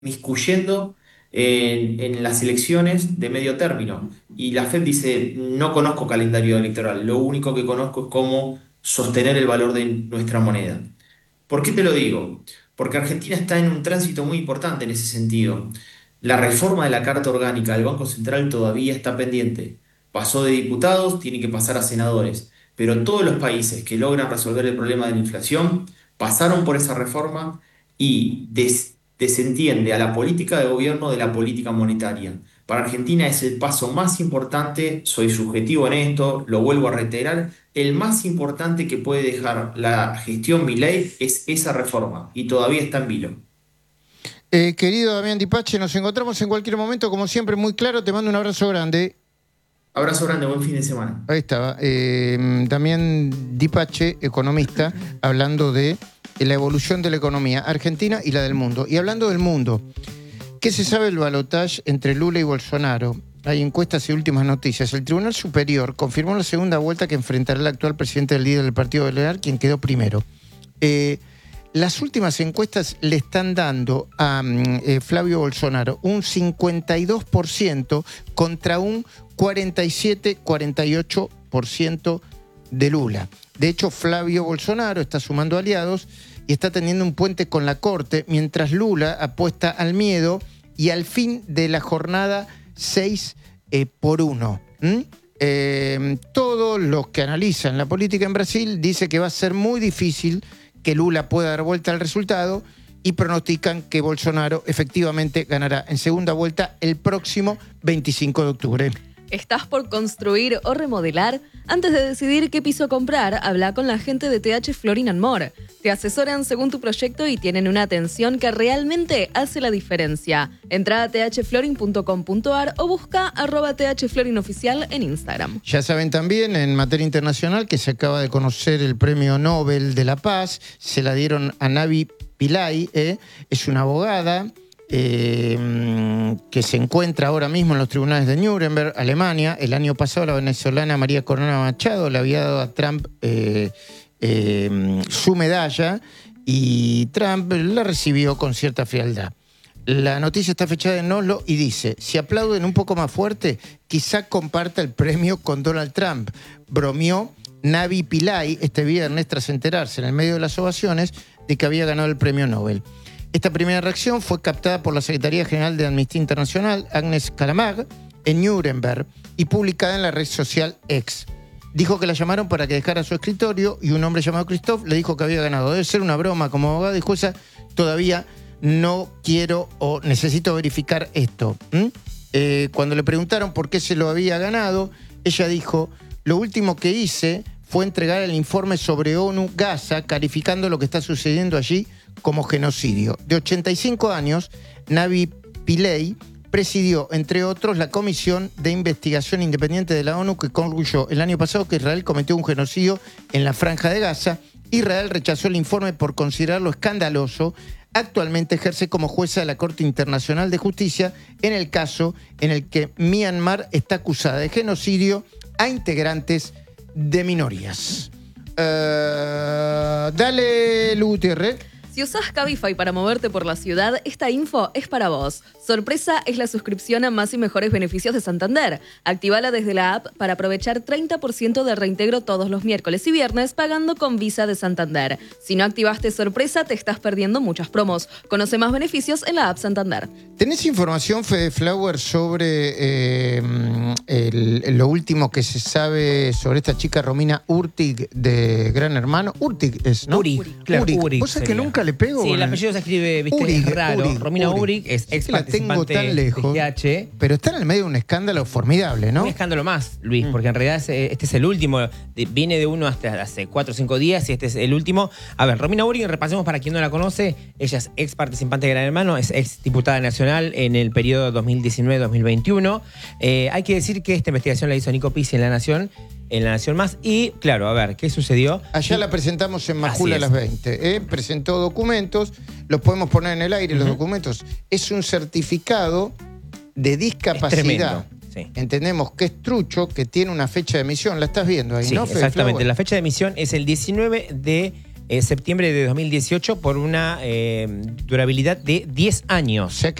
miscuyendo en las elecciones de medio término. Y la Fed dice, no conozco calendario electoral, lo único que conozco es cómo sostener el valor de nuestra moneda. ¿Por qué te lo digo? Porque Argentina está en un tránsito muy importante en ese sentido. La reforma de la Carta Orgánica del Banco Central todavía está pendiente. Pasó de diputados, tiene que pasar a senadores. Pero todos los países que logran resolver el problema de la inflación pasaron por esa reforma y desentiende a la política de gobierno de la política monetaria. Para Argentina es el paso más importante, soy subjetivo en esto, lo vuelvo a reiterar, el más importante que puede dejar la gestión Milei es esa reforma y todavía está en vilo. Querido Damián Dipache, nos encontramos en cualquier momento, como siempre, muy claro. Te mando un abrazo grande. Abrazo grande, buen fin de semana. Ahí estaba. Damián Dipache, economista, hablando de la evolución de la economía argentina y la del mundo. Y hablando del mundo, ¿qué se sabe del balotaje entre Lula y Bolsonaro? Hay encuestas y últimas noticias. El Tribunal Superior confirmó en la segunda vuelta que enfrentará al actual presidente del líder del Partido Liberal, quien quedó primero. Las últimas encuestas le están dando a Flavio Bolsonaro un 52% contra un 47-48% de Lula. De hecho, Flavio Bolsonaro está sumando aliados y está teniendo un puente con la Corte, mientras Lula apuesta al miedo y al fin de la jornada 6-1. Todos los que analizan la política en Brasil dicen que va a ser muy difícil que Lula pueda dar vuelta al resultado y pronostican que Bolsonaro efectivamente ganará en segunda vuelta el próximo 25 de octubre. ¿Estás por construir o remodelar? Antes de decidir qué piso comprar, habla con la gente de TH Florin & More. Te asesoran según tu proyecto y tienen una atención que realmente hace la diferencia. Entra a thflorin.com.ar o busca @thflorinoficial en Instagram. Ya saben también, en materia internacional, que se acaba de conocer el Premio Nobel de la Paz. Se la dieron a Navi Pillay, es una abogada que se encuentra ahora mismo en los tribunales de Nuremberg, Alemania. El año pasado la venezolana María Corona Machado le había dado a Trump su medalla y Trump la recibió con cierta frialdad. La noticia está fechada en Oslo y dice: si aplauden un poco más fuerte, quizá comparta el premio con Donald Trump. Bromeó Navi Pillay este viernes tras enterarse en el medio de las ovaciones de que había ganado el premio Nobel. Esta primera reacción fue captada por la Secretaría General de Amnistía Internacional, Agnes Kalamag, en Nuremberg y publicada en la red social X. Dijo que la llamaron para que dejara su escritorio y un hombre llamado Christoph le dijo que había ganado. Debe ser una broma. Como abogada y jueza todavía no quiero o necesito verificar esto. Cuando le preguntaron por qué se lo había ganado, ella dijo: lo último que hice fue entregar el informe sobre ONU Gaza, calificando lo que está sucediendo allí como genocidio. De 85 años, Navi Pillay presidió, entre otros, la Comisión de Investigación Independiente de la ONU que concluyó el año pasado que Israel cometió un genocidio en la Franja de Gaza. Israel rechazó el informe por considerarlo escandaloso. Actualmente ejerce como jueza de la Corte Internacional de Justicia en el caso en el que Myanmar está acusada de genocidio a integrantes de minorías. Dale, Lu Gutiérrez. Si usás Cabify para moverte por la ciudad, esta info es para vos. Sorpresa es la suscripción a más y mejores beneficios de Santander. Actívala desde la app para aprovechar 30% de reintegro todos los miércoles y viernes pagando con Visa de Santander. Si no activaste Sorpresa, te estás perdiendo muchas promos. Conoce más beneficios en la app Santander. ¿Tenés información, Fede Flower, sobre lo último que se sabe sobre esta chica Romina Hurtig de Gran Hermano? Hurtig es, ¿no? Urig, claro, Urig. ¿Vos sabés que nunca le pego? Sí, el apellido se escribe, viste, Urig, es raro. Urig, Romina Urig es ex la tengo participante tan lejos, de GH. pero está en el medio de un escándalo formidable, ¿no? Un escándalo más, Luis, porque en realidad este es el último. Viene de uno hasta hace 4 o 5 días y este es el último. A ver, Romina Urig, repasemos para quien no la conoce. Ella es ex participante de Gran Hermano, es ex diputada nacional en el periodo 2019-2021. Hay que decir que esta investigación la hizo Nico Pizzi en La Nación Más. Y, claro, a ver, ¿qué sucedió? Allá la presentamos en Majula a las 20. Presentó documentos, los podemos poner en el aire, los documentos. Es un certificado de discapacidad. Sí. Entendemos que es trucho, que tiene una fecha de emisión. La estás viendo ahí, Sí, ¿no, Fede exactamente. Flower? La fecha de emisión es el 19 de septiembre de 2018 por una durabilidad de 10 años. O sea